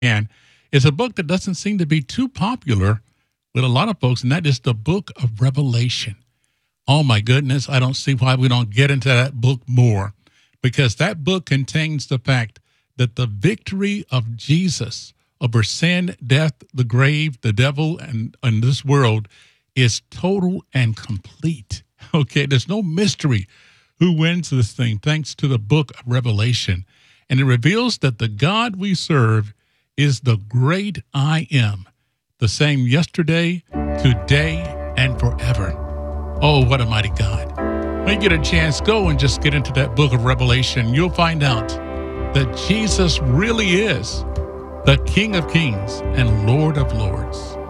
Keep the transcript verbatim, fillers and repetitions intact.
And it's a book that doesn't seem to be too popular with a lot of folks, and that is the book of Revelation. Oh my goodness, I don't see why we don't get into that book more, because that book contains the fact that the victory of Jesus over sin, death, the grave, the devil, and, and this world is total and complete. Okay, there's no mystery who wins this thing thanks to the book of Revelation. And it reveals that the God we serve is the great I am, the same yesterday, today, and forever. Oh, what a mighty God. When you get a chance, go and just get into that book of Revelation. You'll find out that Jesus really is the King of Kings and Lord of Lords.